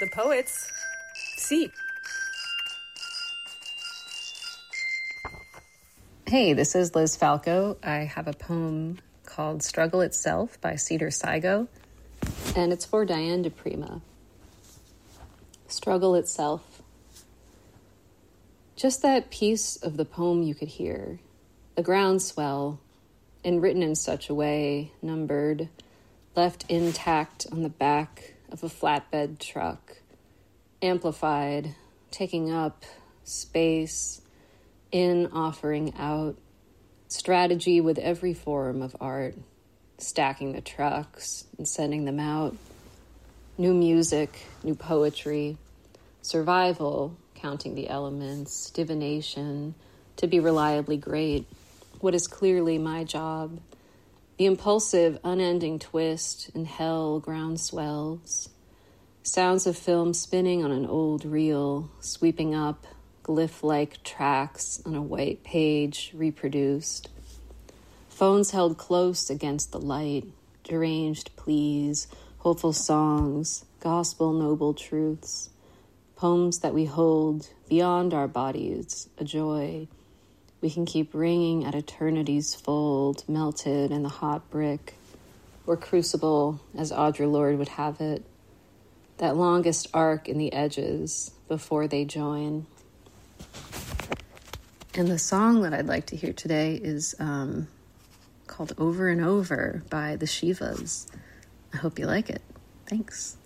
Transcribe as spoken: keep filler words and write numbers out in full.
the poet's seat. Hey, this is Liz Falco. I have a poem called Struggle Itself by Cedar Saigo, and it's for Diane DePrima. Struggle Itself. Just that piece of the poem you could hear, the groundswell, and written in such a way, numbered, left intact on the back of a flatbed truck, amplified, taking up space, in, offering out, strategy with every form of art, stacking the trucks and sending them out, new music, new poetry, survival, counting the elements, divination, to be reliably great, what is clearly my job, the impulsive, unending twist and hell groundswells, sounds of film spinning on an old reel, sweeping up, glyph-like tracks on a white page reproduced, phones held close against the light, deranged pleas, hopeful songs, gospel noble truths, poems that we hold beyond our bodies, a joy we can keep ringing at eternity's fold, melted in the hot brick, or crucible, as Audre Lorde would have it, that longest arc in the edges before they join. And the song that I'd like to hear today is um, called Over and Over by the Shivas. I hope you like it. Thanks.